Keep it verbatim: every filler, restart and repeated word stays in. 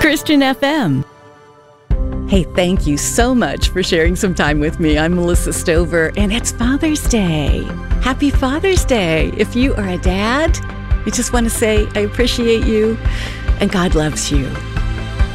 Christian F M. Hey, thank you so much for sharing some time with me. I'm Melissa Stover, and it's Father's Day. Happy Father's Day. If you are a dad, I just want to say I appreciate you, and God loves you.